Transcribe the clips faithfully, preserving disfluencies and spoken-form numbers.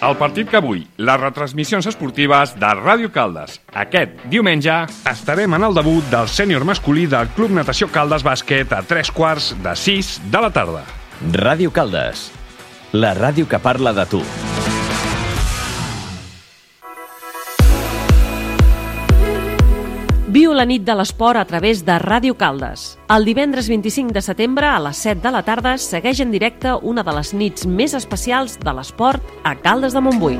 El partit que vull, les retransmissions esportives de Ràdio Caldes. Aquest diumenge estarem en el debut del sènior masculí del Club Natació Caldes Bàsquet a tres quarts de sis de la tarda. Ràdio Caldes, la ràdio que parla de tu. Viu la nit de l'esport a través de Ràdio Caldes. El divendres vint-i-cinc de setembre a les set de la tarda segueix en directe una de les nits més especials de l'esport a Caldes de Montbui.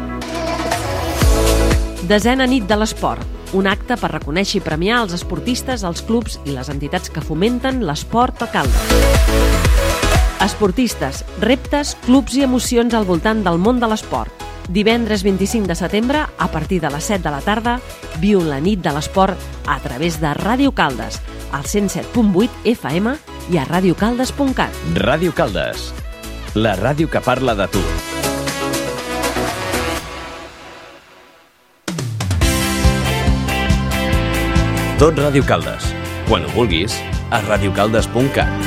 Desena nit de l'esport, un acte per reconèixer i premiar els esportistes, els clubs i les entitats que fomenten l'esport a Caldes. Esportistes, reptes, clubs i emocions al voltant del món de l'esport. Divendres vint-i-cinc de setembre, a partir de les set de la tarda, viu la nit de l'esport a través de Ràdio Caldes, al cent set punt vuit F M i a radiocaldes punt cat. Ràdio Caldes, la ràdio que parla de tu. Tot Ràdio Caldes. Quan ho vulguis, a radiocaldes punt cat.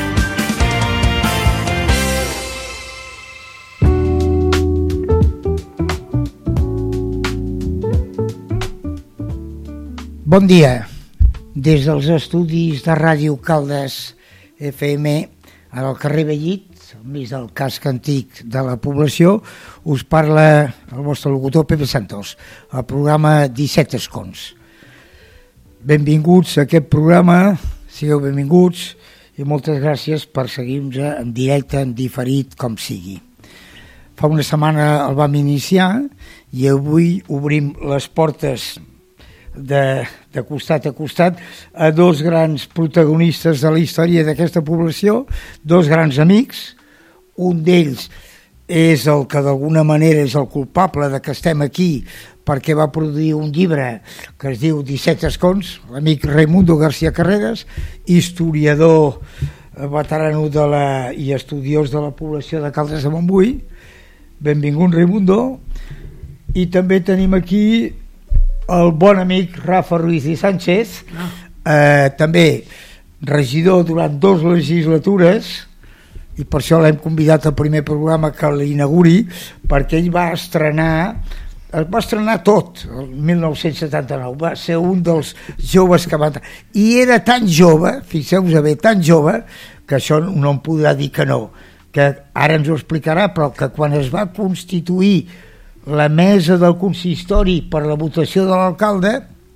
Bon dia. Des dels estudis de Ràdio Caldes F M, al carrer Bellit, al mig del casc antic de la població, us parla el vostre locutor Pepe Santos, el programa disset escons. Benvinguts a aquest programa, sigueu benvinguts i moltes gràcies per seguir-nos en directe, en diferit, com sigui. Fa una setmana el vam iniciar i avui obrim les portes De, de costat a costat a dos grans protagonistes de la història d'aquesta població, dos grans amics. Un d'ells és el que d'alguna manera és el culpable de que estem aquí, perquè va produir un llibre que es diu disset escons, l'amic Raimundo García Carreras, historiador veterano de la, i estudiós de la població de Caldes de Montbui. Benvingut, Raimundo. I també tenim aquí el bon amic Rafa Ruiz i Sánchez, no. eh, també regidor durant dues legislatures, i per això l'hem convidat al primer programa que l'inauguri, perquè ell va estrenar, es va estrenar tot, el mil nou-cents setanta-nou, va ser un dels joves que va... I era tan jove, fixeu-vos bé, tan jove, que això no em podrà dir que no, que ara ens ho explicarà, però que quan es va constituir la mesa del consistori per la votació de l'alcalde,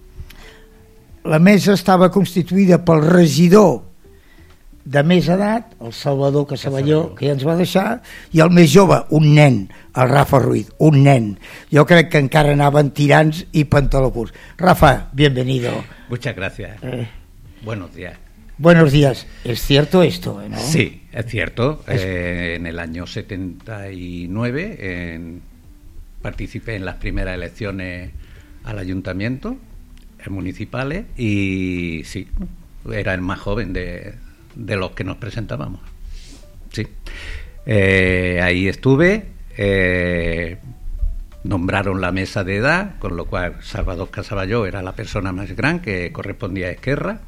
la mesa estava constituïda pel regidor de més edat, el Salvador Casaballó, que ja ens va deixar, i el més jove, un nen, el Rafa Ruiz, un nen. Jo crec que encara anaven tirants i pantaló curts. Rafa, bienvenido. Muchas gracias. Eh. Buenos días. Buenos días. ¿Es cierto esto, no? Sí, es cierto. Es... Eh, en el año setenta y nueve... En... participé en las primeras elecciones al ayuntamiento, municipales, y sí, era el más joven de, de los que nos presentábamos. Sí, eh, ahí estuve, eh, nombraron la mesa de edad, con lo cual Salvador Casaballó era la persona más grande que correspondía a Esquerra,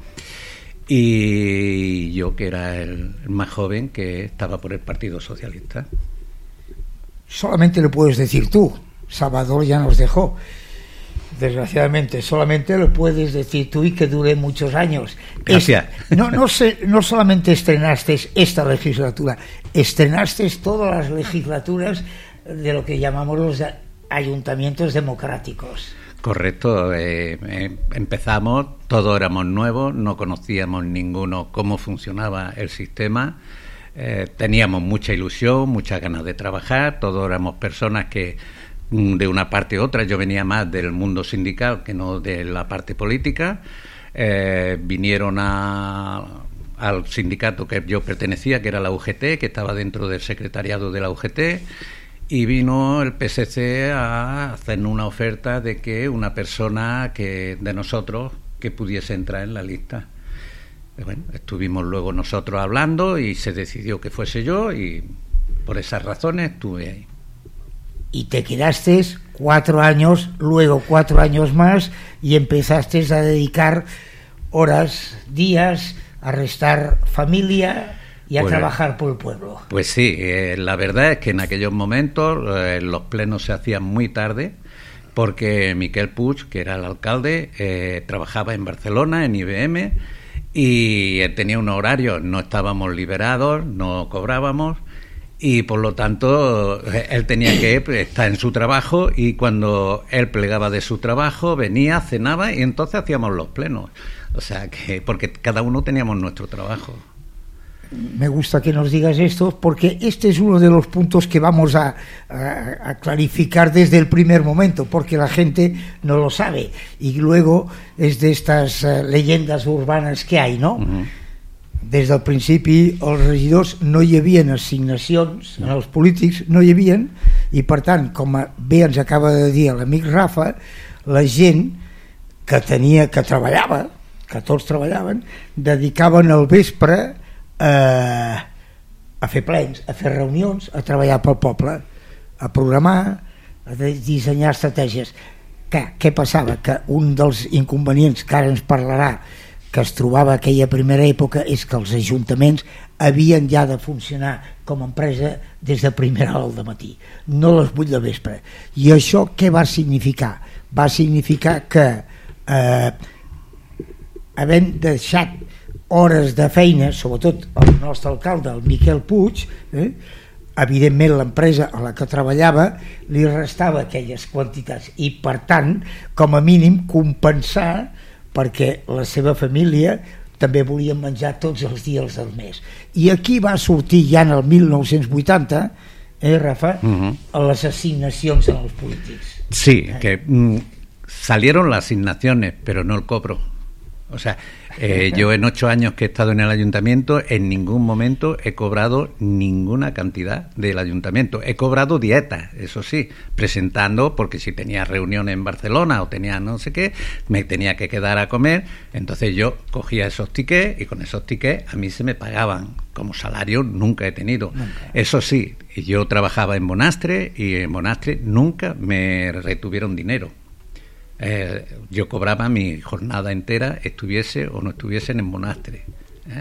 y yo que era el, el más joven que estaba por el Partido Socialista. Solamente lo puedes decir tú, Salvador ya nos dejó, desgraciadamente, solamente lo puedes decir tú y que dure muchos años. Gracias. Es, no, no, sé, no solamente estrenaste esta legislatura, estrenaste todas las legislaturas de lo que llamamos los ayuntamientos democráticos. Correcto, eh, eh, empezamos, todos éramos nuevos, no conocíamos ninguno cómo funcionaba el sistema. Eh, teníamos mucha ilusión, muchas ganas de trabajar, todos éramos personas que de una parte u otra, yo venía más del mundo sindical que no de la parte política, eh, vinieron a, al sindicato que yo pertenecía, que era la U G T, que estaba dentro del secretariado de la U G T, y vino el P S C a hacernos una oferta de que una persona que de nosotros que pudiese entrar en la lista. Bueno, estuvimos luego nosotros hablando y se decidió que fuese yo y por esas razones estuve ahí. Y te quedaste cuatro años, luego cuatro años más y empezaste a dedicar horas, días, a restar familia, y a pues, trabajar por el pueblo. Pues sí, eh, la verdad es que en aquellos momentos eh, los plenos se hacían muy tarde, porque Miquel Puig, que era el alcalde, eh, trabajaba en Barcelona, en I B M, y él tenía un horario, no estábamos liberados, no cobrábamos, y por lo tanto él tenía que estar en su trabajo, y cuando él plegaba de su trabajo venía, cenaba, y entonces hacíamos los plenos. O sea que, porque cada uno teníamos nuestro trabajo. Me gusta que nos digas esto, porque este es uno de los puntos que vamos a, a, a clarificar desde el primer momento, porque la gente no lo sabe, y luego es de estas uh, leyendas urbanes que hay, no? Uh-huh. Des del principi els regidors no hi havia assignacions en els polítics, no hi havia, i per tant, com bé ens acaba de dir l'amic Rafa, la gent que tenia, que treballava, que tots treballaven, dedicaven el vespre a, a fer plens, a fer reunions, a treballar pel poble, a programar, a dissenyar estratègies. Que, què passava? Que un dels inconvenients que ara ens parlarà que es trobava aquella primera època és que els ajuntaments havien ja de funcionar com a empresa des de primera hora del matí, no a les vuit del vespre. I això què va significar? Va significar que eh, havent deixat hores de feina, sobretot el nostre alcalde, el Miquel Puig, eh, evidentment l'empresa a la que treballava li restava aquelles quantitats, i per tant, com a mínim, compensar, perquè la seva família també volia menjar tots els dies del mes. I aquí va sortir ja en el mil nou-cents vuitanta, eh, Rafa, uh-huh. les assignacions en els polítics. Sí, eh? que mm, salieron las asignaciones, pero no el cobro. O sea, eh, yo en ocho años que he estado en el ayuntamiento, en ningún momento he cobrado ninguna cantidad del ayuntamiento. He cobrado dietas, eso sí, presentando, porque si tenía reunión en Barcelona o tenía no sé qué, me tenía que quedar a comer, entonces yo cogía esos tickets y con esos tickets a mí se me pagaban. Como salario nunca he tenido. Nunca. Eso sí, yo trabajaba en Bonastre y en Bonastre nunca me retuvieron dinero. Eh, yo cobraba mi jornada entera, estuviese o no estuviese en Bonastre. ¿eh?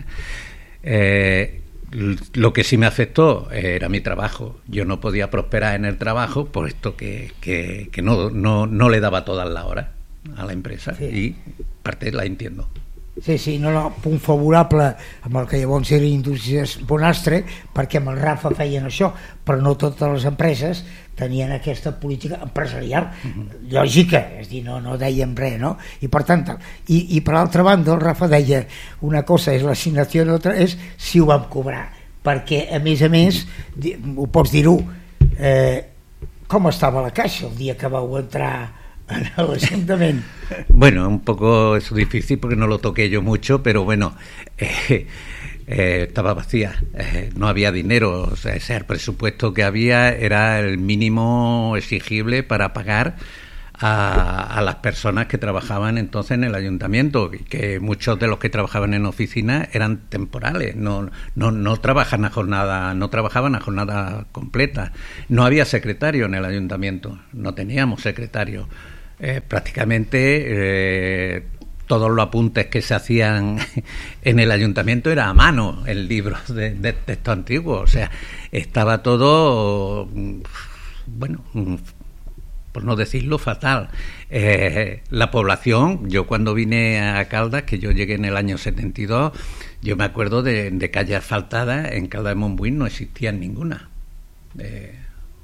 Eh, lo que sí me afectó era mi trabajo. Yo no podía prosperar en el trabajo, por esto que, que, que no, no, no le daba todas las horas a la empresa, sí. Y parte la entiendo. Sí, sí, no, no, punt favorable amb el que llavors era Indústries Bonastre, perquè amb el Rafa feien això, però no totes les empreses tenien aquesta política empresarial uh-huh. lògica, és dir, no, no dèiem res, no? I per tant, i, i per altra banda el Rafa deia una cosa és l'assignació i l'altra és si ho vam cobrar, perquè a més a més, ho pots dir-ho, eh, com estava la caixa el dia que vau entrar en el ayuntamiento? Bueno, un poco es difícil porque no lo toqué yo mucho, pero bueno, eh, eh, estaba vacía, eh, no había dinero, o sea, ese el presupuesto que había era el mínimo exigible para pagar a, a las personas que trabajaban entonces en el ayuntamiento, que muchos de los que trabajaban en oficina eran temporales, no, no, no trabajan a jornada, no trabajaban a jornada completa. No había secretario en el ayuntamiento, no teníamos secretario. Eh, prácticamente eh, todos los apuntes que se hacían en el ayuntamiento era a mano, en libros de, de texto antiguo, o sea, estaba todo, bueno, por no decirlo, fatal. Eh, la población, yo cuando vine a Caldas, que yo llegué en el año setenta y dos, yo me acuerdo de, de calles asfaltadas, en Caldas de Montbui no existían ninguna. Eh,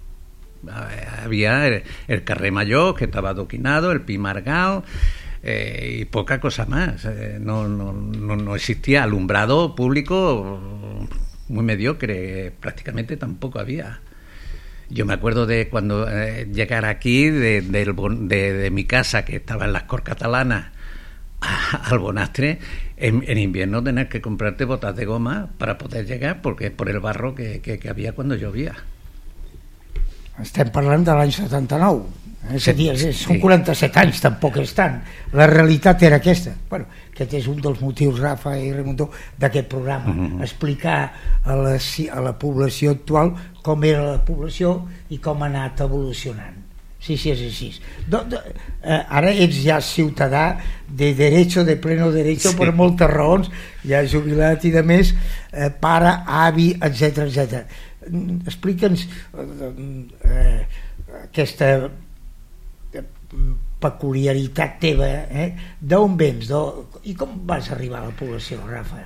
había el, el Carrer Mayor, que estaba adoquinado, el Pi Margall, eh, y poca cosa más. Eh, no, no, no, no existía alumbrado público, muy mediocre, prácticamente tampoco había. Yo me acuerdo de cuando eh, llegar aquí de, de, de, de mi casa, que estaba en las Corts Catalanas, a, al Bonastre, en, en invierno tener que comprarte botas de goma para poder llegar, porque por el barro que, que, que había cuando llovia. Estem parlant de l'any setanta-nou, és a dir, són quaranta-set anys, tampoc és tant. La realitat era aquesta. Bueno, aquest és un dels motius, Rafa i Raimon, d'aquest programa, uh-huh. explicar a la, a la població actual com era la població i com ha anat evolucionant. sí, sí, és així. Do, do, eh, ara ets ja ciutadà de derecho, de pleno derecho, sí. Per moltes raons, ja jubilat i de més, eh, pare, avi, etcètera, etcètera. Explica'ns eh, eh, aquesta peculiaritat teva, eh? D'on vens? I com vas arribar a la població, Rafa?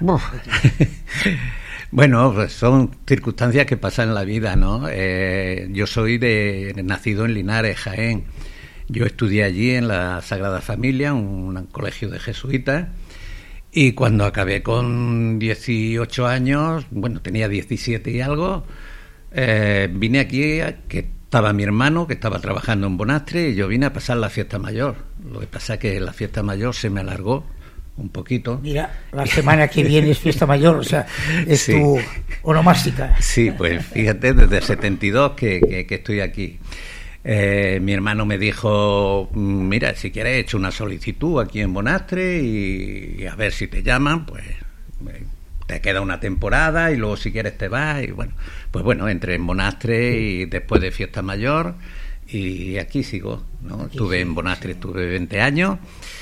Bueno, pues son circunstancias que pasan en la vida, ¿no? Eh, yo soy de nacido en Linares, Jaén. Yo estudié allí en la Sagrada Familia, un, un colegio de jesuitas, y cuando acabé con dieciocho años, bueno, tenía diecisiete y algo, eh, vine aquí, que estaba mi hermano, que estaba trabajando en Bonastre, y yo vine a pasar la fiesta mayor. Lo que pasa es que la fiesta mayor se me alargó un poquito. Mira, la semana que viene es fiesta mayor, o sea, es sí. Tu onomástica. Sí, pues fíjate, desde el setenta y dos que, que, que estoy aquí. Eh, mi hermano me dijo, mira, si quieres he hecho una solicitud aquí en Bonastre y, y a ver si te llaman, pues te queda una temporada y luego si quieres te vas. Y bueno, pues bueno, entré en Bonastre y después de fiesta mayor y aquí sigo, ¿no? Estuve en Bonastre, estuve veinte años.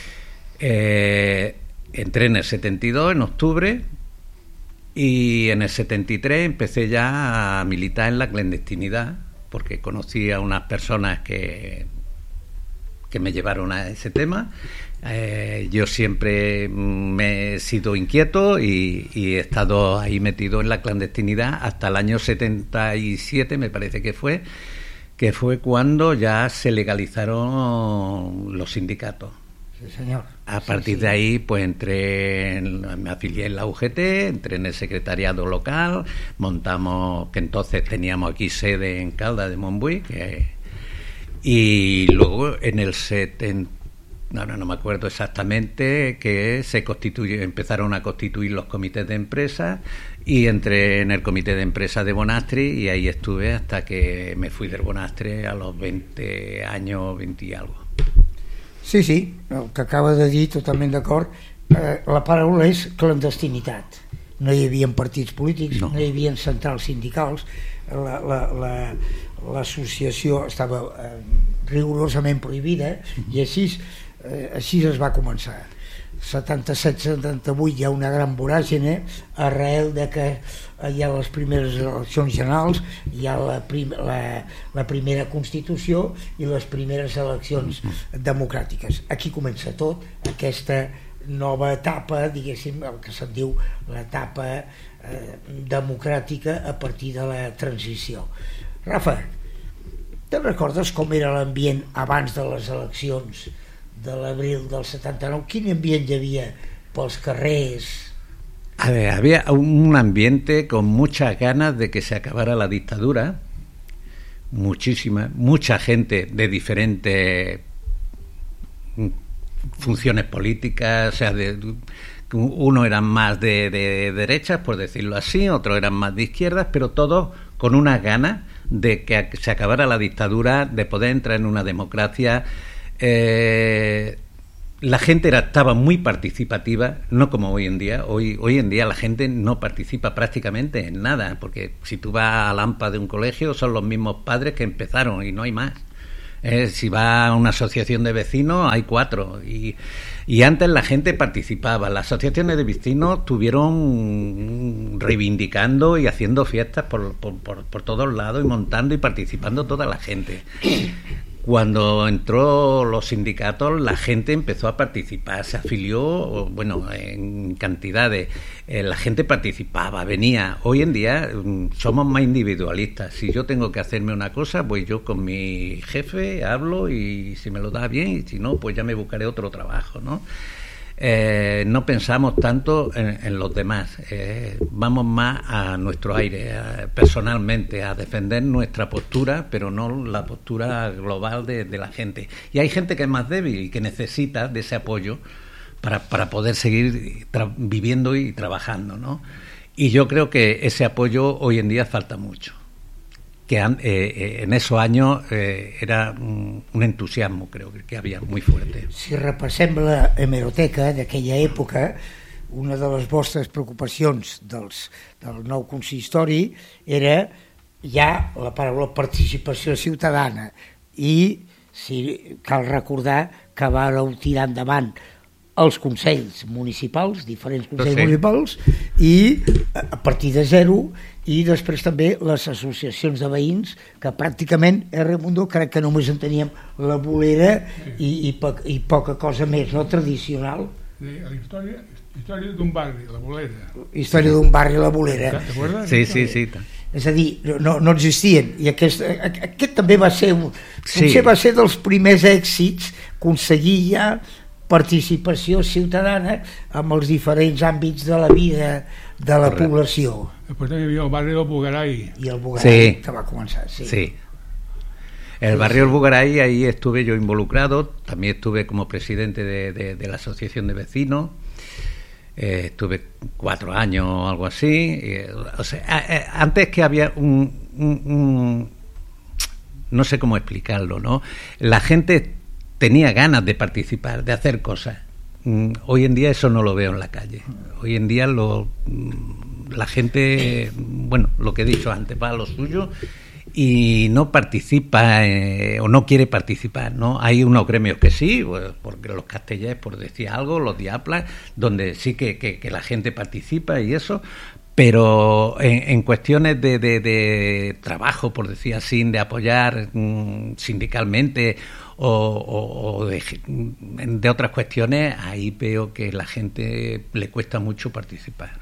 Eh, entré en el setenta y dos, en octubre, y en el setenta y tres empecé ya a militar en la clandestinidad, porque conocí a unas personas que, que me llevaron a ese tema. Eh, yo siempre me he sido inquieto y, y he estado ahí metido en la clandestinidad hasta el año setenta y siete, me parece que fue, que fue cuando ya se legalizaron los sindicatos. Sí, señor. A partir sí, sí. de ahí, pues entré, en, me afilié en la U G T, entré en el secretariado local, montamos, que entonces teníamos aquí sede en Caldas de Montbui, que, y luego en el setenta, no, no, no me acuerdo exactamente, que se constituye, empezaron a constituir los comités de empresa, y entré en el comité de empresa de Bonastre, y ahí estuve hasta que me fui del Bonastre a los veinte años, veinte y algo. Sí, sí, el que acaba de dir, totalment d'acord. Eh, la paraula és clandestinitat. No hi havia partits polítics, no, no hi havia centrals sindicals, la, la, la, l'associació estava eh, rigorosament prohibida, i així, eh, així es va començar. setanta-set setanta-vuit hi ha una gran voràgine arrel de que hi ha les primeres eleccions generals, hi ha la, prim, la, la primera Constitució i les primeres eleccions democràtiques. Aquí comença tot, aquesta nova etapa, diguéssim, el que se'n diu l'etapa eh, democràtica a partir de la transició. Rafa, te'n recordes com era l'ambient abans de les eleccions de l'abril del setenta-nou? Quin ambient hi havia pels carrers? A ver, había un ambiente con muchas ganas de que se acabara la dictadura, muchísima, mucha gente de diferentes funciones políticas, o sea, de, uno eran más de, de derechas, por decirlo así, otros eran más de izquierdas, pero todos con unas ganas de que se acabara la dictadura, de poder entrar en una democracia. Eh, la gente era, estaba muy participativa, no como hoy en día. Hoy, hoy en día la gente no participa prácticamente en nada, porque si tú vas a la AMPA de un colegio son los mismos padres que empezaron y no hay más. Eh, si vas a una asociación de vecinos hay cuatro, y, y antes la gente participaba. Las asociaciones de vecinos estuvieron reivindicando y haciendo fiestas por, por, por, por todos lados, y montando y participando toda la gente. Cuando entró los sindicatos, la gente empezó a participar, se afilió, bueno, en cantidades, eh, la gente participaba, venía. Hoy en día somos más individualistas. Si yo tengo que hacerme una cosa, pues yo con mi jefe hablo, y si me lo da bien, y si no, pues ya me buscaré otro trabajo, ¿no? Eh, no pensamos tanto en, en los demás, eh, vamos más a nuestro aire, a, personalmente, a defender nuestra postura, pero no la postura global de, de la gente. Y hay gente que es más débil y que necesita de ese apoyo para, para poder seguir tra- viviendo y trabajando, ¿no? Y yo creo que ese apoyo hoy en día falta mucho. Que han, eh, en esos años eh, era un, un entusiasmo, creo que había muy fuerte. Si repassem la hemeroteca d'aquella època, una de les vostres preocupacions dels, del nou consistori era ja la paraula participació ciutadana, i si cal recordar que vareu tirar endavant els consells municipals, diferents consells sí. municipals, i a partir de zero, i després també les associacions de veïns, que pràcticament, eh, Raimundo, crec que només en teníem la bolera i, i, po i poca cosa més, no tradicional. Sí, la història, història d'un barri, la bolera. Història d'un barri, la bolera. Sí, sí, sí. És a dir, no, no existien, i aquest, aquest també va ser, un, sí. potser va ser dels primers èxits aconseguir ja participació ciutadana amb els diferents àmbits de la vida de la Correcte. Població. Després també hi havia el barri del Bugaray. I el Bugaray, sí. que va començar, sí. Sí. El barrio del Bugaray, ahí estuve yo involucrado, también estuve como presidente de, de, de la asociación de vecinos, eh, estuve cuatro años o algo así. Eh, o sea, eh, antes que había un, un, un... no sé cómo explicarlo, ¿no? La gente tenía ganas de participar, de hacer cosas. Mm, hoy en día eso no lo veo en la calle. Hoy en día lo, la gente, bueno, lo que he dicho antes, va a lo suyo y no participa eh, o no quiere participar, ¿no? Hay unos gremios que sí, pues, porque los castellers, por decir algo, los diaplas, donde sí que, que, que la gente participa y eso, pero en, en cuestiones de, de, de trabajo, por decir así, de apoyar mmm, sindicalmente o, o, o de, de otras cuestiones, ahí veo que la gente le cuesta mucho participar.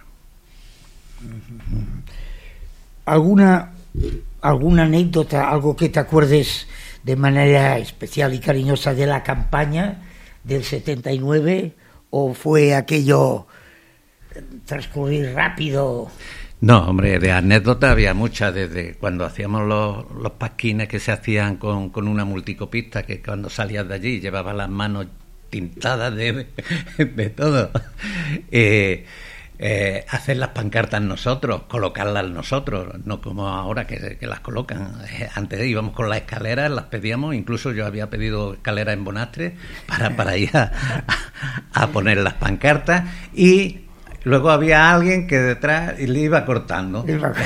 ¿Alguna, alguna anécdota, algo que te acuerdes de manera especial y cariñosa de la campaña del setenta y nueve, o fue aquello transcurrir rápido? No, hombre, de anécdotas había muchas, desde cuando hacíamos los, los pasquines que se hacían con, con una multicopista, que cuando salías de allí llevabas las manos tintadas de, de, de todo. Eh, eh, hacer las pancartas nosotros, colocarlas nosotros, no como ahora que, que las colocan. Eh, antes íbamos con las escaleras, las pedíamos, incluso yo había pedido escaleras en Bonastre para, para ir a, a poner las pancartas, y luego había alguien que detrás y le iba cortando.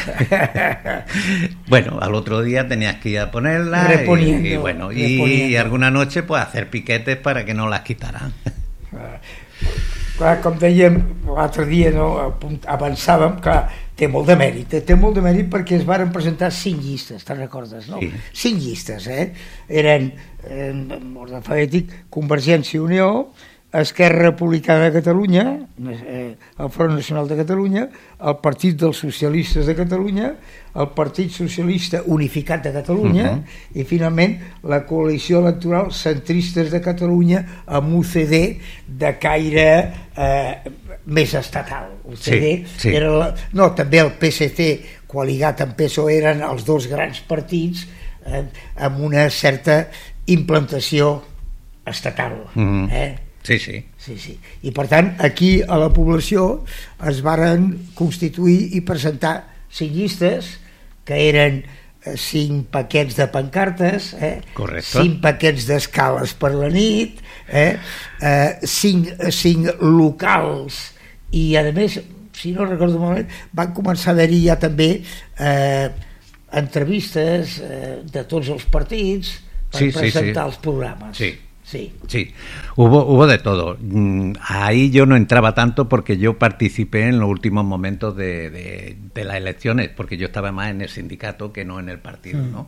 Bueno, al otro día tenías que ir a ponerla y, y bueno, y, y alguna noche pues hacer piquetes para que no las quitaran. Clar, com dèiem l'altre dia, no, avançàvem, clar, té molt de mèrit, té molt de mèrit perquè es varen presentar cinc llistes, te'n recordes, no? Sí. Cinc llistes, eh? Eren, en ordre alfabètic, Convergència i Unió, Esquerra Republicana de Catalunya, eh, el Front Nacional de Catalunya, el Partit dels Socialistes de Catalunya, el Partit Socialista Unificat de Catalunya, uh-huh. i finalment la coalició electoral Centristes de Catalunya amb U C D de caire eh, més estatal. U C D sí, sí. Era la, no, també el P S C coaligat amb P S O E eren els dos grans partits eh, amb una certa implantació estatal. Uh-huh. eh? Sí, sí. Sí, sí. I per tant, aquí a la població es varen constituir i presentar cinc llistes, que eren cinc paquets de pancartes, eh? Correcte. Cinc paquets d'escales per la nit, eh? Eh, cinc, cinc locals, i a més, si no recordo malament, van començar a haver-hi ja també eh, entrevistes eh, de tots els partits per sí, presentar sí, sí. els programes. Sí. Sí, sí. Hubo, hubo de todo. Ahí yo no entraba tanto porque yo participé en los últimos momentos de, de, de las elecciones, porque yo estaba más en el sindicato que no en el partido, ¿no?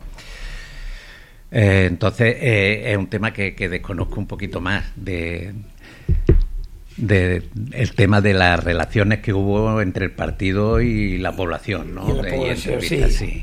Eh, entonces eh, es un tema que, que desconozco un poquito más de, de el tema de las relaciones que hubo entre el partido y la población, ¿no? I la població, sí. sí.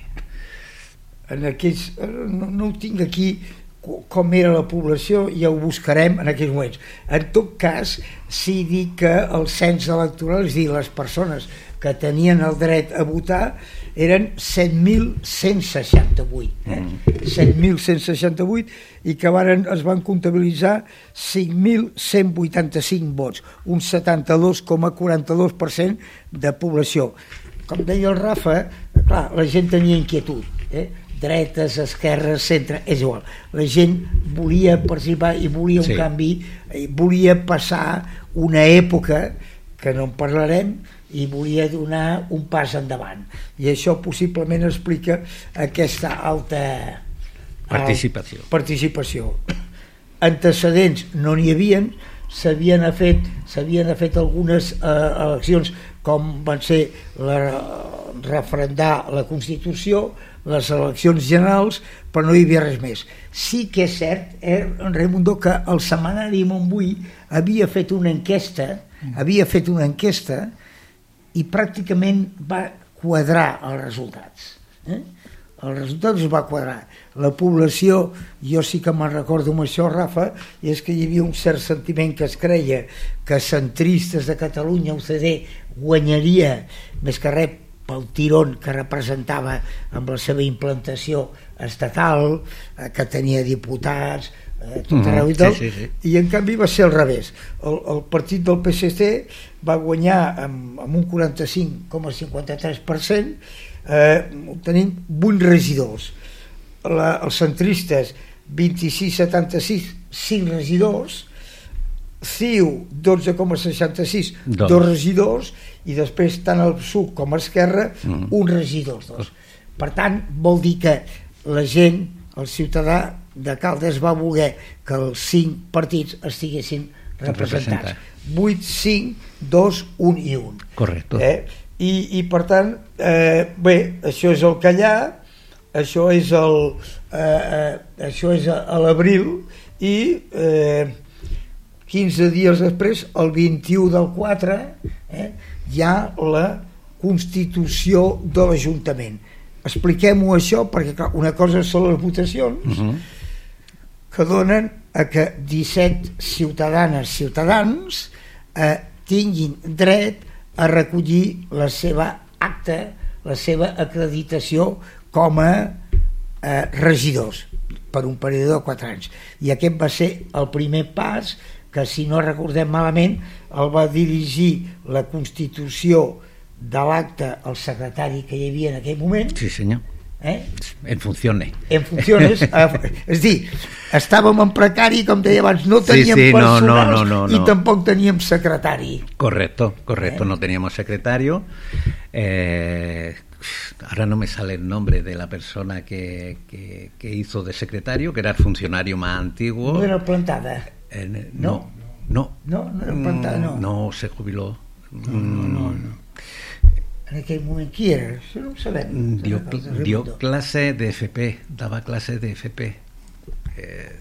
En aquells, no, no ho tinc aquí com era la població, ja ho buscarem en aquells moments. En tot cas, sí dir que el cens electoral, és dir, les persones que tenien el dret a votar eren set mil cent seixanta-vuit, eh? Mm. set mil cent seixanta-vuit, i que varen, es van comptabilitzar cinc mil cent vuitanta-cinc vots, un setanta-dos coma quaranta-dos per cent de població. Com deia el Rafa, clar, la gent tenia inquietud, eh? dretes, esquerres, centre, és igual. La gent volia participar i volia un sí. canvi, volia passar una època, que no en parlarem, i volia donar un pas endavant. I això possiblement explica aquesta alta Participació. Uh, participació. Antecedents no n'hi havien, s'havien fet, s'havien fet algunes uh, eleccions com van ser la, referendar la Constitució, les eleccions generals, però no hi havia res més. Sí que és cert, eh, Raimundo, que el setmanari Montbui havia fet una enquesta, havia fet una enquesta i pràcticament va quadrar els resultats. Eh? Els resultats es va quadrar. La població, jo sí que me'n recordo amb això, Rafa, i és que hi havia un cert sentiment que es creia que Centristes de Catalunya, U C D, guanyaria més que res pel tirón que representava amb la seva implantació estatal, eh, que tenia diputats, eh, tot arreu i tal, sí, sí, sí. I en canvi va ser al revés. El, el partit del P S C va guanyar amb, amb un quaranta-cinc coma cinquanta-tres per cent, eh, obtenint vuit regidors. La, els centristes vint-i-sis coma setanta-sis, cinc regidors, C I U dotze coma seixanta-sis, dos. dos regidors, i després tant el P S U com Esquerra mm. un regidor, dos. Per tant, vol dir que la gent, el ciutadà de Caldes va voler que els cinc partits estiguessin representats. vuit, cinc, dos, un i un. Correcte. Eh? I, i per tant, eh, bé, això és el Callà, això és el eh, eh, això és a l'abril, i eh, quinze dies després, el vint-i-u del quatre, eh, hi ha la constitució de l'Ajuntament. Expliquem-ho això, perquè clar, una cosa són les votacions, uh-huh. que donen a que disset ciutadanes, ciutadans eh, tinguin dret a recollir la seva acta, la seva acreditació com a eh, regidors per un període de quatre anys. I aquest va ser el primer pas que, si no recordem malament, el va dirigir la Constitució de l'acte el secretari que hi havia en aquell moment. Sí, senyor. Eh? En funciones. En funciones. Eh, és dir, estàvem en precari, com deia abans, no teníem sí, sí, personals no, no, no, no, i no. tampoc teníem secretari. Correcto, correcto, ¿Eh? No teníamos secretario. Eh, ahora no me sale el nombre de la persona que, que, que hizo de secretario, que era el funcionario más antiguo. No era Plantada. Eh, no. No. No, no era Plantada, no. No, se jubiló. No, no, no. no. En aquell moment, qui era? Això no ho sabem. Dio, dio clase de F P, daba clase de F P. Eh,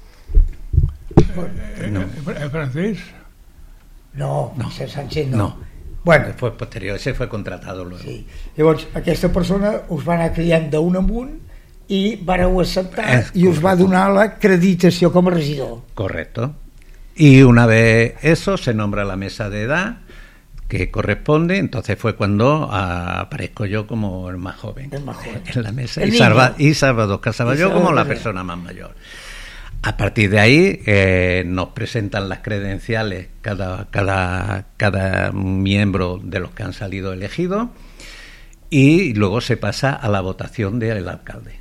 Eh, no. ¿El francés? No, No. José Sánchez no. No. Bueno, Fue posterior, ese fue contratado luego. sí. Llavors, aquesta persona us va anar criant d'un amunt i vareu acceptar Eh, i us va donar l'acreditació com a regidor. Correcto. Y una vez eso, se nombra la mesa de edad que corresponde, entonces fue cuando ah, aparezco yo como el más joven, El más joven. en la mesa, El y, niño. Salva, y Salvador Casabayó Y como la Salvador. persona más mayor. A partir de ahí eh, nos presentan las credenciales cada, cada, cada miembro de los que han salido elegidos, y luego se pasa a la votación del alcalde.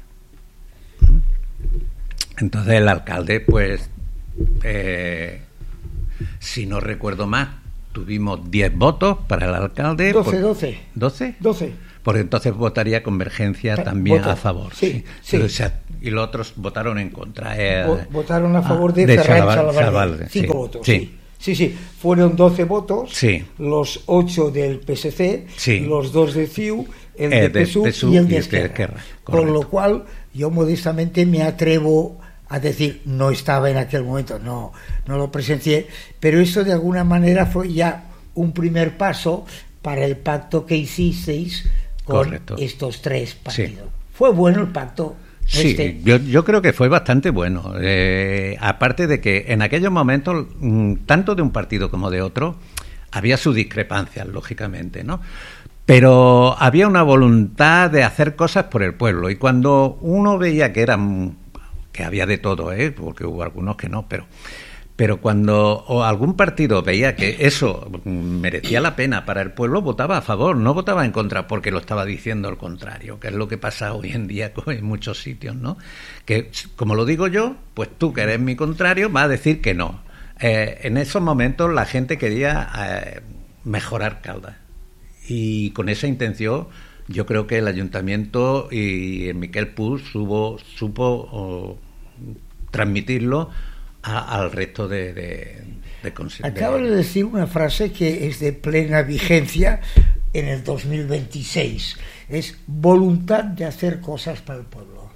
Entonces el alcalde, pues, eh, si no recuerdo más, tuvimos diez votos para el alcalde. doce, por, doce. ¿doce? doce. Porque entonces votaría Convergencia Ta- también voto. a favor. Sí, sí. O sea, y los otros votaron en contra. Eh, Vo- Votaron a favor ah, de, de Ferran Salaval- Salavalde. Salavalde, Cinco sí. votos. Sí. Sí. sí, sí. Fueron doce votos, Sí. los ocho del P S C, Sí. los dos de C I U, el Eh, de de P S U P S U y el y de el de Esquerra. Esquerra, Con correcto. lo cual, yo modestamente me atrevo a decir, no estaba en aquel momento, no, no lo presencié, pero eso de alguna manera fue ya un primer paso para el pacto que hicisteis con Correcto. estos tres partidos. Sí. ¿Fue bueno el pacto? Sí, este? yo, yo creo que fue bastante bueno. Eh, aparte de que en aquellos momentos, mm, tanto de un partido como de otro, había sus discrepancias, lógicamente, ¿no? Pero había una voluntad de hacer cosas por el pueblo, y cuando uno veía que eran, que había de todo, ¿eh? Porque hubo algunos que no, pero pero cuando o algún partido veía que eso merecía la pena para el pueblo, votaba a favor, no votaba en contra porque lo estaba diciendo el contrario, que es lo que pasa hoy en día en muchos sitios, ¿no? Que, como lo digo yo, pues tú, que eres mi contrario, vas a decir que no. Eh, en esos momentos la gente quería eh, mejorar Caldas, y con esa intención yo creo que el ayuntamiento y Miquel Puig supo, supo oh, transmitirlo a, al resto de, de, de consejos. Acabo de decir una frase que es de plena vigencia en el dos mil veintiséis, es voluntad de hacer cosas para el pueblo.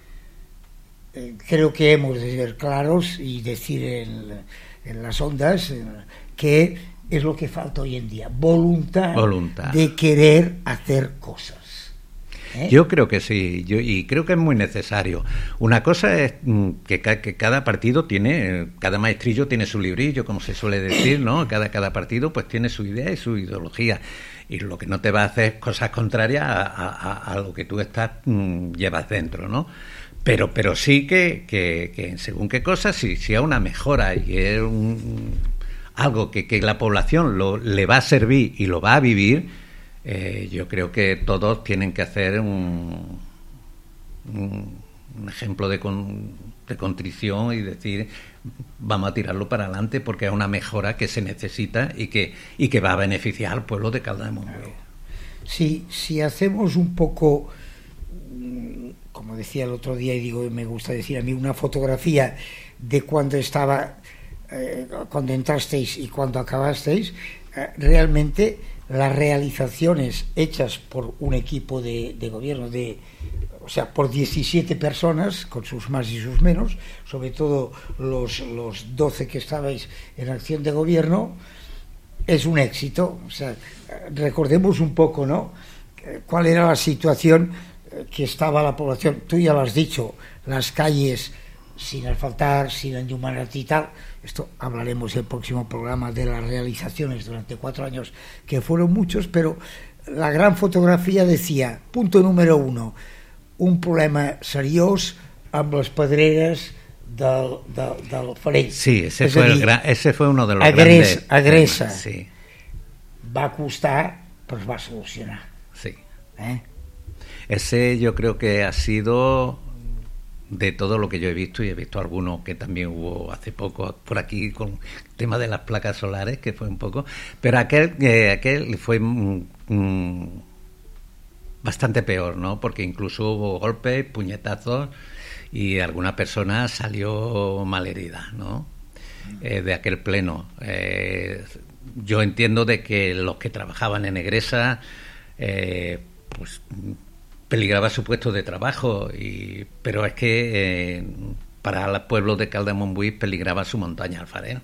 Eh, creo que hemos de ser claros y decir en, en las ondas eh, que es lo que falta hoy en día, voluntad, voluntad. de querer hacer cosas. ¿Eh? Yo creo que sí, yo, y creo que es muy necesario. Una cosa es que, que cada partido tiene, cada maestrillo tiene su librillo, como se suele decir, ¿no? Cada, cada partido pues tiene su idea y su ideología, y lo que no te va a hacer es cosas contrarias a, a, a lo que tú estás mmm, llevas dentro, ¿no? Pero, pero sí que, que, que según qué cosas, si, si hay una mejora y es un... algo que, que la población lo, le va a servir y lo va a vivir, eh, yo creo que todos tienen que hacer un, un, un ejemplo de, con, de contrición y decir, vamos a tirarlo para adelante porque es una mejora que se necesita y que, y que va a beneficiar al pueblo de Caldas de Montbui. Sí, si hacemos un poco, como decía el otro día, y digo, me gusta decir a mí, una fotografía de cuando estaba... Eh, cuando entrasteis y cuando acabasteis, eh, realmente las realizaciones hechas por un equipo de, de gobierno, de, o sea, por diecisiete personas, con sus más y sus menos, sobre todo los, los doce que estabais en acción de gobierno, es un éxito. O sea, recordemos un poco, ¿no?, cuál era la situación que estaba la población. Tú ya lo has dicho, las calles sin asfaltar, sin enllumenat y tal. Esto hablaremos en el próximo programa de las realizaciones durante cuatro años, que fueron muchos, pero la gran fotografía decía, punto número uno, un problema seriós amb les pedreres del, del, del Farell. Sí, ese fue, dir, el gran, ese fue uno de los agres, grandes... Agressa. Sí. Va costar, però es va solucionar. Sí. ¿Eh? Ese yo creo que ha sido... de todo lo que yo he visto, y he visto algunos que también hubo hace poco por aquí con el tema de las placas solares, que fue un poco, pero aquel eh, aquel fue mm, bastante peor, ¿no? Porque incluso hubo golpes, puñetazos, y alguna persona salió malherida, ¿no? Eh, de aquel pleno. Eh, yo entiendo de que los que trabajaban en Egresa, eh, pues peligraba su puesto de trabajo, y pero es que eh, para el pueblo de Caldas de Montbui peligraba su montaña Alfarero.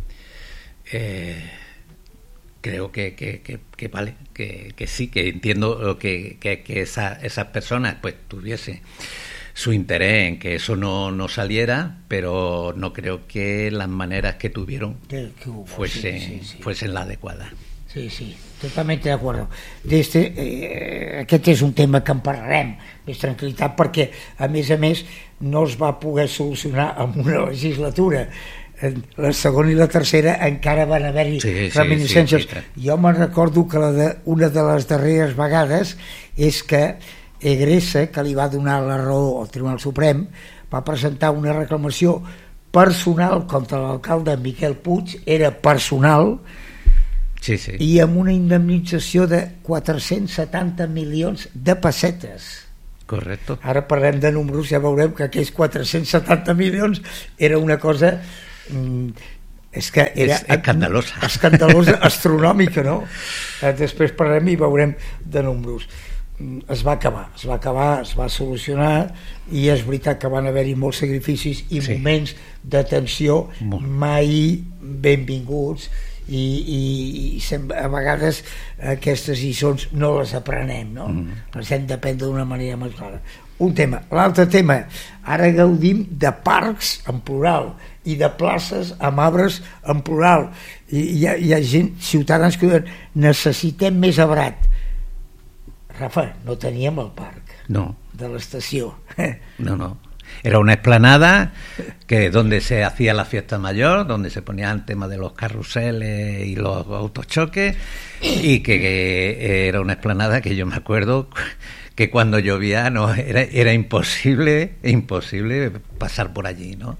Eh, creo que, que, que, que vale, que, que sí, que entiendo que, que, que esa, esas personas pues tuviesen su interés en que eso no, no saliera, pero no creo que las maneras que tuvieron que, que hubo, fuesen, sí, sí, sí. fuesen las adecuadas. Sí, sí, totalmente d'acord. Este, eh, aquest és un tema que en parlarem més tranquil·litat, perquè a més a més no es va poder solucionar en una legislatura. La segona i la tercera encara van haver-hi sí, reminiscències. Sí, sí, sí. Jo me'n recordo que la de, una de les darreres vegades és que Egressa, que li va donar la raó al Tribunal Suprem, va presentar una reclamació personal contra l'alcalde Miquel Puig, era personal, sí, sí. i amb una indemnització de quatre-cents setanta milions de pessetes. Correcto. Ara parlem de números, ja veurem que aquells quatre-cents setanta milions era una cosa mm, és que era és escandalosa, escandalosa astronòmica, no? Després parlem i veurem de números. Es va acabar, es va acabar, es va solucionar, i és veritat que van haver-hi molts sacrificis i sí. moments de tensió mai benvinguts, i, i, i sempre, a vegades aquestes lliçons no les aprenem, no? Mm. Les hem d'aprendre d'una manera més clara. Un tema. L'altre tema, ara gaudim de parcs en plural i de places amb arbres en plural, i hi ha, hi ha gent, ciutadans que diuen necessitem més arbrat. Rafa, no teníem el parc no. de l'estació. No, no. Era una explanada que donde se hacía la fiesta mayor, donde se ponía el tema de los carruseles y los autochoques, y que, que era una explanada que yo me acuerdo que cuando llovía no era, era imposible, imposible pasar por allí, ¿no?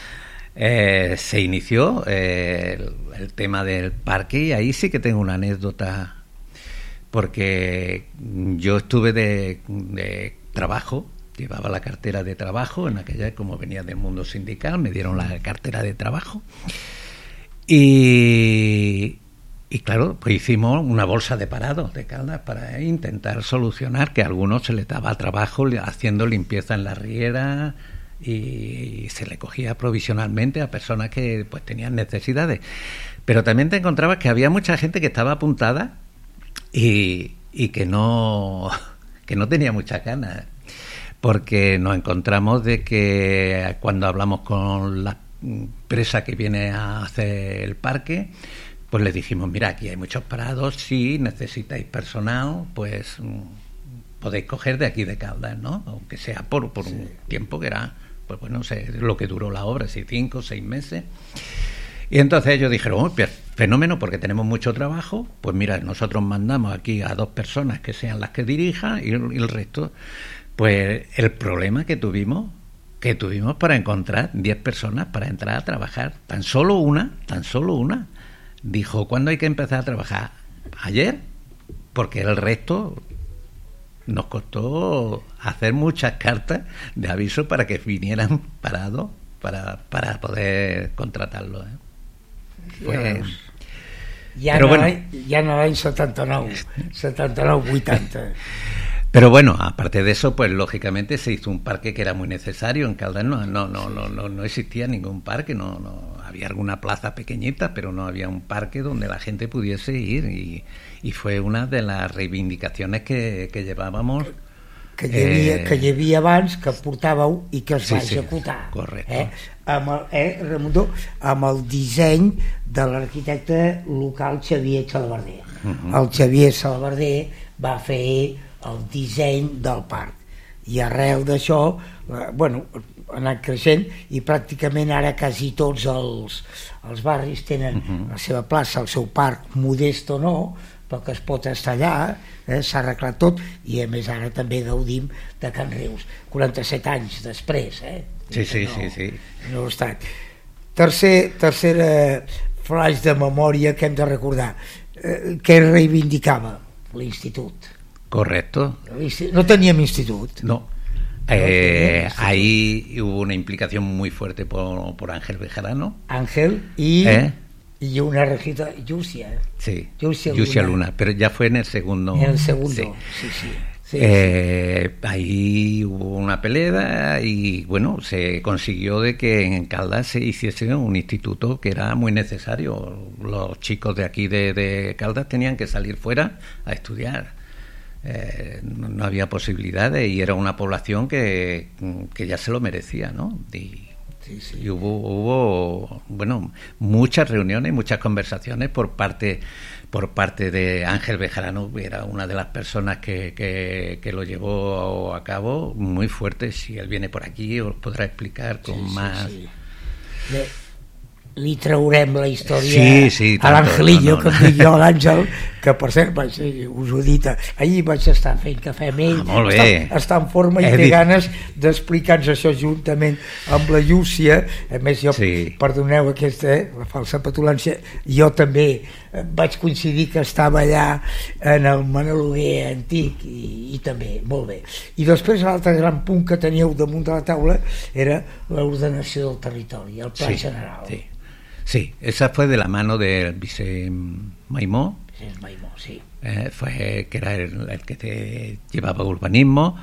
Eh, se inició eh, el, el tema del parque, y ahí sí que tengo una anécdota, porque yo estuve de, de trabajo, llevaba la cartera de trabajo, en aquella, como venía del mundo sindical, me dieron la cartera de trabajo, y, y claro, pues hicimos una bolsa de parados de Caldas para intentar solucionar que a algunos se les daba trabajo haciendo limpieza en la riera, y se le cogía provisionalmente a personas que pues tenían necesidades. Pero también te encontrabas que había mucha gente que estaba apuntada y, y que no que no tenía muchas ganas, porque nos encontramos de que cuando hablamos con la empresa que viene a hacer el parque, pues les dijimos, mira, aquí hay muchos parados, si necesitáis personal, pues podéis coger de aquí de Caldas, ¿no? Aunque sea por, por sí. un tiempo que era, pues bueno, sé lo que duró la obra, si cinco o seis meses. Y entonces ellos dijeron, oh, fenómeno, porque tenemos mucho trabajo, pues mira, nosotros mandamos aquí a dos personas que sean las que dirijan y el, y el resto. Pues el problema que tuvimos, que tuvimos para encontrar diez personas para entrar a trabajar, tan solo una, tan solo una, dijo, ¿cuándo hay que empezar a trabajar? Ayer, porque el resto nos costó hacer muchas cartas de aviso para que vinieran parados para, para poder contratarlo, ¿eh? Pues, ja però no bueno, ja no l'any setanta-nou, setanta-nou vuitanta. Pero bueno, aparte de eso, pues lógicamente se hizo un parque que era muy necesario en Caldas. No, no, no, no, no, no existía ningún parque, no, no había alguna plaza pequeñita, pero no había un parque donde la gente pudiese ir, y, y fue una de las reivindicaciones que, que llevábamos. Que hi, havia, eh... que hi havia abans, que portàveu i que es sí, va sí, executar. Correcte. Eh? Amb el, eh, Ramondó, amb el disseny de l'arquitecte local Xavier Salaverder. Uh-huh. El Xavier Salaverder va fer el disseny del parc, i arrel d'això, eh, bueno, ha anat creixent, i pràcticament ara quasi tots els, els barris tenen uh-huh. la seva plaça, el seu parc, modest o no, però que es pot estar allà, eh, s'ha arreglat tot, i a més ara també gaudim de Can Rius, quaranta-set anys després, eh? Sí, sí, no, sí, sí. No ha estat. Tercer, tercera flash de memòria que hem de recordar, eh, què reivindicava l'Institut? Correcto. No teníem institut. No. Eh, ahí hubo una implicación muy fuerte por, por Ángel Bejarano. Ángel y, ¿Eh? y una regidora, Yusia. Sí, Yusia Luna. Yusia Luna, pero ya fue en el segundo. En el segundo, sí, sí. sí. Sí, eh, sí. Ahí hubo una pelea y bueno, se consiguió de que en Caldas se hiciese un instituto que era muy necesario. Los chicos de aquí de, de Caldas tenían que salir fuera a estudiar. Eh, no, no había posibilidades, y era una población que, que ya se lo merecía, ¿no? Y, sí, sí. y hubo, hubo bueno, muchas reuniones, muchas conversaciones por parte por parte de Ángel Bejarano, era una de las personas que, que, que lo llevó a cabo, muy fuerte. Si él viene por aquí os podrá explicar con sí, más sí, sí. Li traurem la història sí, sí, a l'Angelillo, no, no, no. que em dic jo, l'Àngel, que per cert vaig, us ho he dit, ahir vaig estar fent cafè amb ell, ah, està, està en forma i he té dit... ganes d'explicar-nos això juntament amb la Llúcia. A més, jo, sí. perdoneu aquesta, eh, la falsa petulància, jo també vaig coincidir que estava allà en el Maneluguer antic, i, i també, molt bé. I després l'altre gran punt que teníeu damunt de la taula era l'ordenació del territori, el pla sí, general. Sí. Sí, esa fue de la mano del vice Maimó, sí, Maimó, sí. Eh, fue que era el, el que te llevaba urbanismo,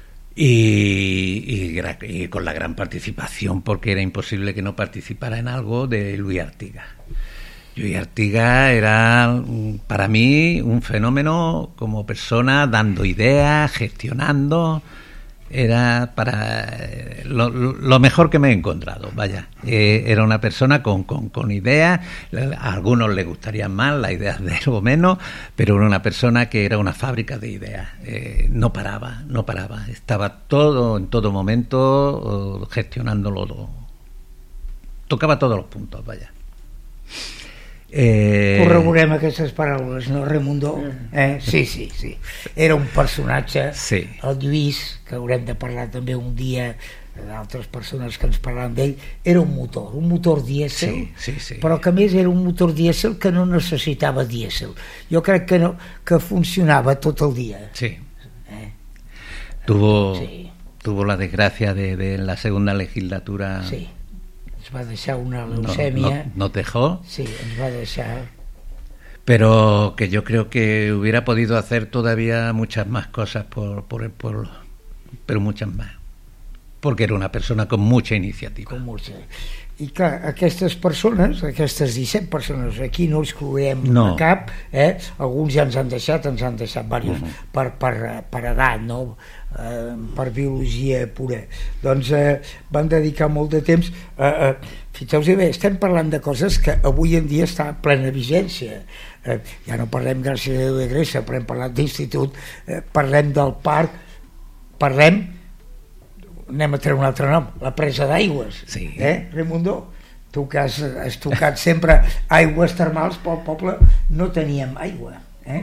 y, y, y con la gran participación, porque era imposible que no participara en algo, de Luis Artiga. Luis Artiga era para mí un fenómeno como persona, dando ideas, gestionando. Era para lo, lo mejor que me he encontrado, vaya. Eh, era una persona con, con, con ideas, a algunos les gustarían más las ideas de algo menos, pero era una persona que era una fábrica de ideas. Eh, no paraba, no paraba. Estaba todo, en todo momento, gestionándolo todo. Tocaba todos los puntos, vaya. Eh... Corroborem aquestes paraules, no, Raimundó? Eh? Sí, sí, sí. Era un personatge, sí. El Lluís, que haurem de parlar també un dia d'altres persones que ens parlaven d'ell, era un motor, un motor dièsel, sí, sí, sí. però que a més era un motor dièsel que no necessitava dièsel. Jo crec que, no, que funcionava tot el dia. Sí. Eh? Tuvo, sí. tuvo la desgracia de, de la segunda legislatura. Sí. Ens va deixar una leucèmia. No, no, no dejó. Sí, ens va deixar. Pero que yo creo que hubiera podido hacer todavía muchas más cosas por, por el pueblo, pero muchas más. Perquè era una persona con mucha iniciativa. Com mucha. I clar, aquestes persones, aquestes disset persones, aquí no els clourem no. a cap, eh? Alguns ja ens han deixat, ens han deixat diversos, uh -huh. per, per, per edat, no? Eh, per biologia pura. Doncs eh, van dedicar molt de temps a... Eh, fixeu-vos bé, estem parlant de coses que avui en dia està en plena vigència. Eh, ja no parlem, gràcies a Déu, de Grècia, però hem parlat d'institut, eh, parlem del parc, parlem anem a treure un altre nom, la presa d'aigües, sí. eh, Raimundó? Tu que has, has tocat sempre aigües termals, pel poble no teníem aigua, eh?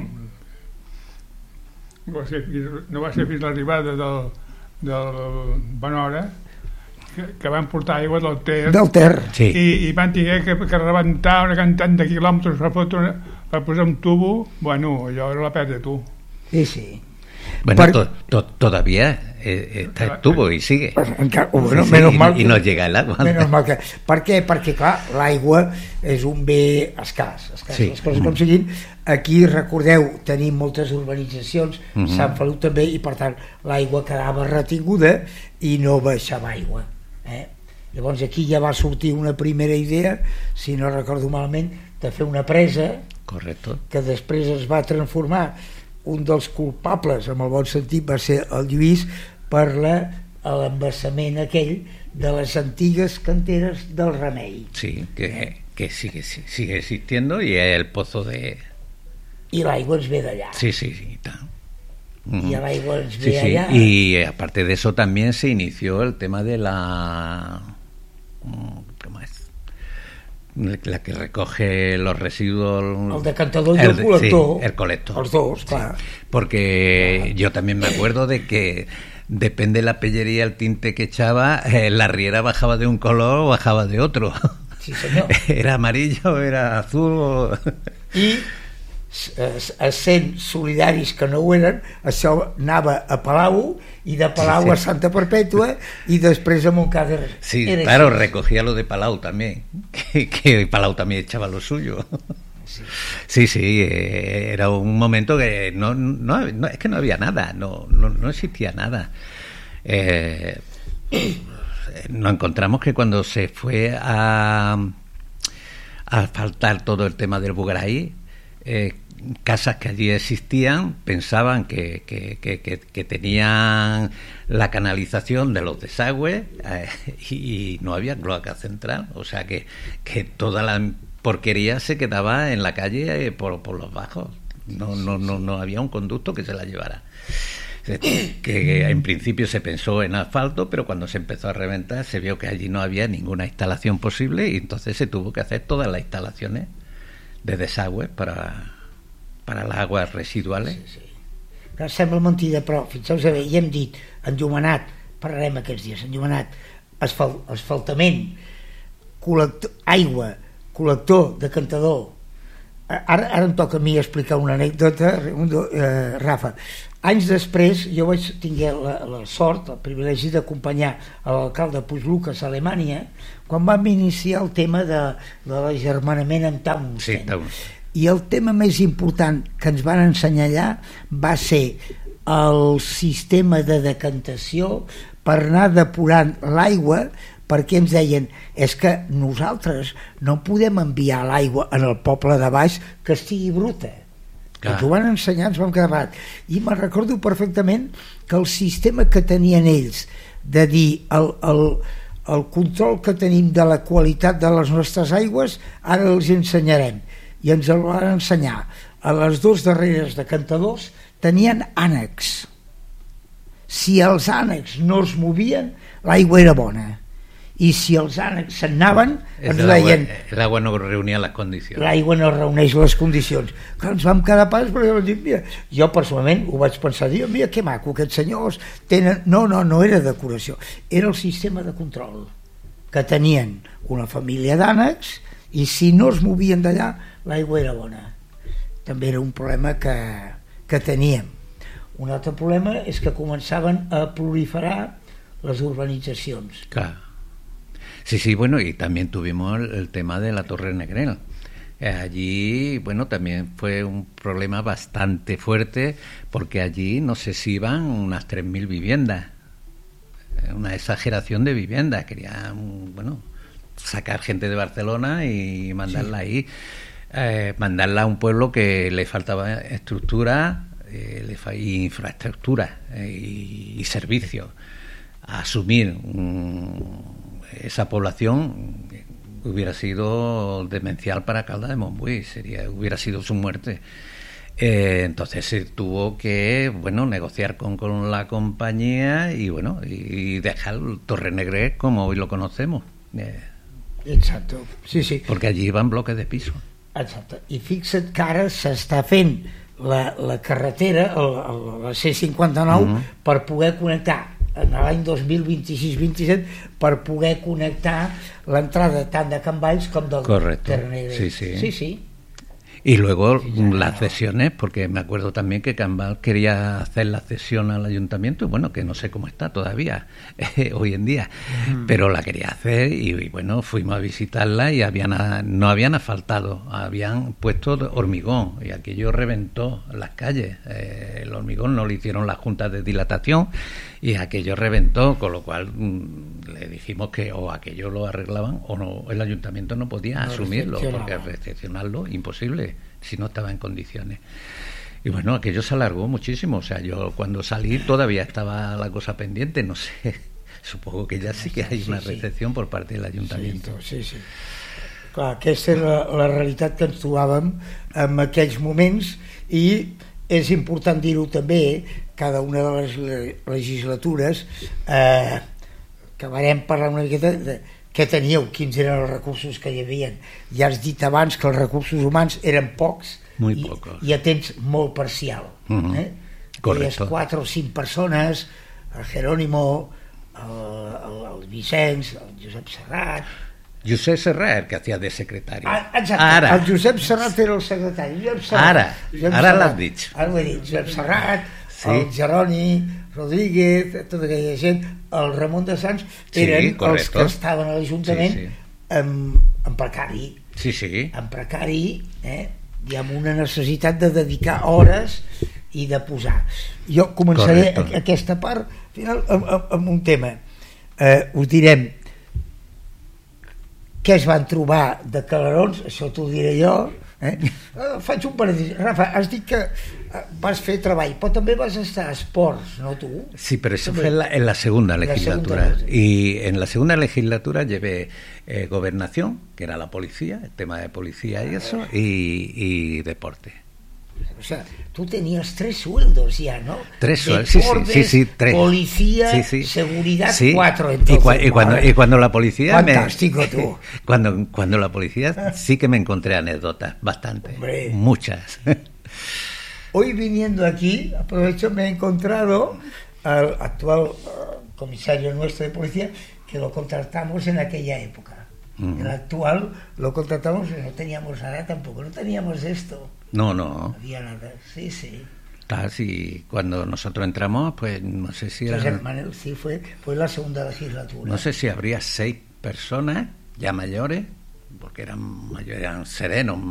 No va ser, no va ser fins l'arribada del, del Benora que, que van portar aigua del Ter, del Ter. Sí. I, i van tenir que, que rebentar una quantitat de quilòmetres per, fotre, per posar un tubo. Bueno, allò era la pèrdua, tu. Sí, sí. Bueno, per... to, to, todavía eh, está el tubo y sigue. Encara, bueno, sí, menos sí, mal i, i no llega el agua. Menos mal que... Per què? Perquè, clar, l'aigua és un bé escàs, escàs sí. Les coses com siguin. Aquí, recordeu, tenim moltes urbanitzacions, uh-huh. Sant Feliu també, i per tant l'aigua quedava retinguda i no baixava aigua. Eh? Llavors aquí ja va sortir una primera idea, si no recordo malament, de fer una presa. Correcto. Que després es va transformar. Un dels culpables, en el bon sentit, va ser el Lluís per l'embassament aquell de les antigues canteres del Remei. Sí, que, que sigue, sigue existiendo y es el pozo de... I l'aigua ens ve d'allà. Sí, sí, sí. Mm. Y l'aigua ens ve sí, sí. allà. Y aparte de eso también se inició el tema de la... ¿Cómo es? La que recoge los residuos, el decantador y el colector, sí, el colector, los dos, claro. Sí. Porque claro. Yo también me acuerdo de que depende de la pellería, el tinte que echaba, eh, la riera bajaba de un color o bajaba de otro. Sí, señor. Era amarillo, era azul o... I essent solidaris que no ho eren, això anava a Palau y de Palau sí, sí. a Santa Perpètua y después a Montcada. Sí, era claro, así. Recogía lo de Palau también, que, que Palau también echaba lo suyo. Sí, sí, sí eh, era un momento que no, no, no, es que no había nada, no, no, no existía nada. Eh, nos encontramos que cuando se fue a, a asfaltar todo el tema del Bugaray, eh, casas que allí existían pensaban que, que, que, que, que tenían la canalización de los desagües eh, y, y no había cloaca central, o sea que, que toda la porquería se quedaba en la calle eh, por, por los bajos, no, no, no, no había un conducto que se la llevara. Que en principio se pensó en asfalto, pero cuando se empezó a reventar se vio que allí no había ninguna instalación posible y entonces se tuvo que hacer todas las instalaciones de desagüe para para les aigües residuals. Sí, sí. Que sembla mentida, però fixeu-vos bé, ja hem dit enllumenat, parlarem aquests dies, enllumenat, asfal, asfaltament, col·lector, aigua, col·lector, decantador. Ara, ara em toca a mi explicar una anècdota, eh, Rafa. Anys després jo vaig tingué la, la sort, el privilegi d'acompanyar l'alcalde Puiglucas a Alemanya quan vam iniciar el tema de, de l'agermanament amb Townsend. Sí, Townsend. I el tema més important que ens van ensenyar allà va ser el sistema de decantació per anar depurant l'aigua, perquè ens deien és que nosaltres no podem enviar l'aigua en el poble de baix que estigui bruta. Ens ho van ensenyar, ens vam quedar. I me'n recordo perfectament que el sistema que tenien ells de dir el, el, el control que tenim de la qualitat de les nostres aigües ara els ensenyarem. I ens el van ensenyar. A les dues darreres decantadors tenien ànecs. Si els ànecs no es movien, l'aigua era bona. i si els ànecs se'n anaven ens el deien l'aigua no reunia les condicions, l'aigua no reuneix les condicions. Clar, ens vam quedar pas perquè vam dir, mira, jo personalment ho vaig pensar, dir, mira que maco, aquests senyors tenen... No, no, no era decoració, era el sistema de control que tenien una família d'ànecs i si no es movien d'allà l'aigua era bona. També era un problema que, que teníem. Un altre problema és que començaven a proliferar las urbanizaciones. Claro. Sí, sí, bueno, y también tuvimos el, el tema de la Torre Negrel. Eh, allí, bueno, también fue un problema bastante fuerte porque allí no sé si iban unas tres mil viviendas. Una exageración de viviendas. Querían, bueno, sacar gente de Barcelona y mandarla sí. ahí. Eh, mandarla a un pueblo que le faltaba estructura, eh, le fa- y infraestructura eh, y, y servicios. Asumir um, esa población hubiera sido demencial para Caldas de Montbui, sería, hubiera sido su muerte. Eh, entonces se tuvo que, bueno, negociar con, con la compañía y, bueno, y dejar Torre Negrel como hoy lo conocemos. Eh, Exacto, sí, sí. Porque allí iban bloques de piso. Exacte, i fixa't que ara s'està fent la, la carretera, el, el, la C cinquanta-nou, mm-hmm. per poder connectar en l'any dos mil vint-i-sis vint-i-set per poder connectar l'entrada tant de Can Valls com del Torre Negrel. Sí, sí. sí, sí. Y luego sí, ya, las no. cesiones, porque me acuerdo también que Cambal quería hacer la cesión al ayuntamiento, y bueno, que no sé cómo está todavía eh, hoy en día, mm. pero la quería hacer y, y bueno, fuimos a visitarla y habían a, no habían asfaltado, habían puesto hormigón y aquello reventó las calles. Eh, el hormigón no lo hicieron las juntas de dilatación y aquello reventó, con lo cual mmm, le dijimos que o aquello lo arreglaban o no, el ayuntamiento no podía no asumirlo, porque recepcionarlo imposible si no estaba en condiciones. Y bueno, aquello se alargó muchísimo, o sea, yo cuando salí todavía estaba la cosa pendiente, no sé, supongo que ya sí que hay una recepción por parte del ayuntamiento. Sí, sí, sí. Clar, aquesta era la, la realitat que ens trobàvem en aquells moments i és important dir-ho també, cada una de les legislatures eh, acabarem parlant una miqueta de què teníeu, quins eren els recursos que hi havia. Ja has dit abans que els recursos humans eren pocs Muy i, pocos. i a temps molt parcial. Uh-huh. eh? Correcto. Quatre o cinc persones, el Jerónimo, el, el, el Vicenç, el Josep Serrat... Josep Serrat, el que hacía de secretario. Ah, exacte, ara. El Josep Serrat era el secretari. Josep Serrat, ara, Josep ara Serrat, l'has dit. Ara ho he dit, Josep Serrat, sí. El Jeroni Rodríguez, tota aquella gent, el Ramon de Sants, eren sí, els que estaven a l'Ajuntament sí, sí. En, en precari. Sí, sí. En precari, eh? I amb una necessitat de dedicar hores i de posar. Jo començaré Correcto. Aquesta part final amb, amb, amb un tema. Eh, us direm què es van trobar de calarons, això t'ho diré jo. Eh? Eh, faig un parèntesi. Rafa, has dit que vas fer treball, però també vas estar a esports, ¿no tú? Sí, pero eso fue en la, en la segunda legislatura. La segunda... Y en la segunda legislatura llevé eh, gobernación, que era la policía, el tema de policía y eso, y, y deporte. O sea, tú tenías tres sueldos ya, ¿no? Tres sueldos, sí, sí, sí, sí, tres. Policía, sí, sí. Seguridad, sí. cuatro. Entonces, y, cua, y, cuando, y cuando la policía... Fantástico, me, tú. Cuando, cuando la policía sí que me encontré anécdotas, bastante, Hombre. muchas. Hoy viniendo aquí, aprovecho, me he encontrado al actual uh, comisario nuestro de policía, que lo contratamos en aquella época. Mm. El actual lo contratamos y no teníamos nada tampoco, no teníamos esto. No, no. No había nada, sí, sí. Claro, sí, cuando nosotros entramos, pues no sé si era... José Manuel, sí, fue, fue la segunda legislatura. No sé si habría seis personas ya mayores, porque eran mayores, eran serenos,